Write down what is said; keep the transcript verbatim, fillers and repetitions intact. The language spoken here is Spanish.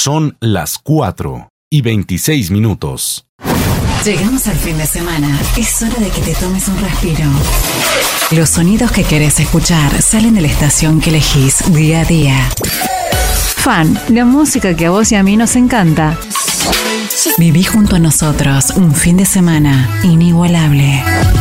Son las cuatro y veintiséis minutos. Llegamos al fin de semana. Es hora de que te tomes un respiro. Los sonidos que querés escuchar salen de la estación que elegís día a día. Fan, la música que a vos y a mí nos encanta. Viví junto a nosotros un fin de semana inigualable.